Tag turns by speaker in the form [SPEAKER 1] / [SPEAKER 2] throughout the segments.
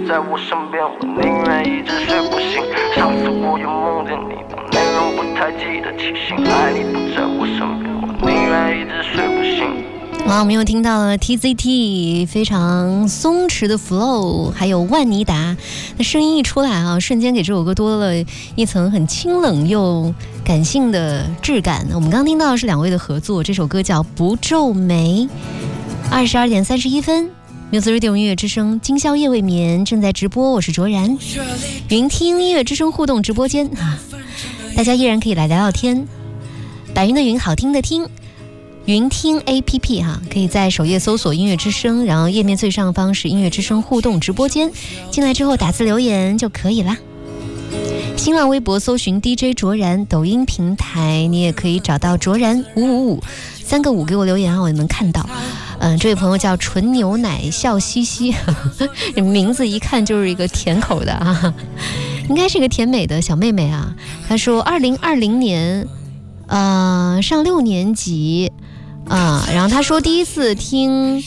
[SPEAKER 1] 在我身边，我宁愿一直睡不醒。上次我又梦见你，当内容不太记得起兴，爱你不在我身边，我宁愿一直睡不醒。
[SPEAKER 2] 哇，我们又听到了 TZT 非常松弛的 flow， 还有万妮达，那声音一出来啊，瞬间给这首歌多了一层很清冷又感性的质感。我们刚听到的是两位的合作，这首歌叫《不皱眉》。22点31分，Music Radio 音乐之声今宵夜未眠正在直播，我是卓然。云听音乐之声互动直播间大家依然可以来聊聊天。白云的云，好听的听。云听 APP 可以在首页搜索音乐之声，然后页面最上方是音乐之声互动直播间，进来之后打字留言就可以啦。新浪微博搜寻 DJ 卓然，抖音平台你也可以找到卓然555，3个5给我留言我也能看到。这位朋友叫纯牛奶笑嘻嘻名字一看就是一个甜口的应该是一个甜美的小妹妹啊。她说2020年上6年级然后他说第一次听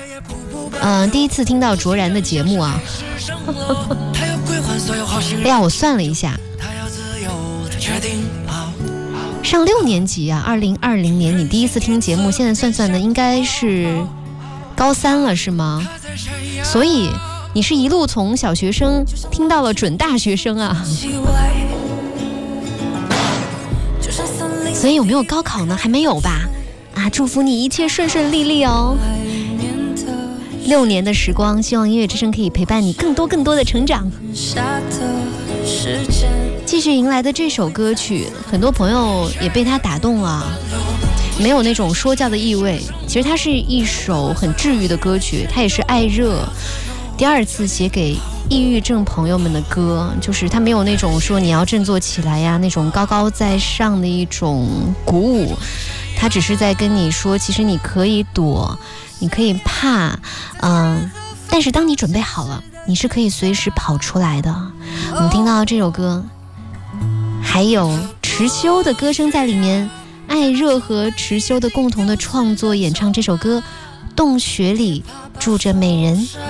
[SPEAKER 2] 到卓然的节目啊哎呀，我算了一下，上6年级啊，2020年你第一次听节目，现在算算的应该是高3了是吗？所以你是一路从小学生听到了准大学生啊。所以有没有高考呢？还没有吧？祝福你一切顺顺利利哦。6年的时光，希望音乐之声可以陪伴你更多的成长。继续迎来的这首歌曲，很多朋友也被它打动了，没有那种说教的意味。其实它是一首很治愈的歌曲，它也是艾热第2次写给抑郁症朋友们的歌，就是它没有那种说你要振作起来呀，那种高高在上的一种鼓舞，它只是在跟你说，其实你可以躲，你可以怕，但是当你准备好了，你是可以随时跑出来的。我们听到这首歌，还有池修的歌声在里面，艾热和池修的共同的创作演唱这首歌，洞穴里住着美人。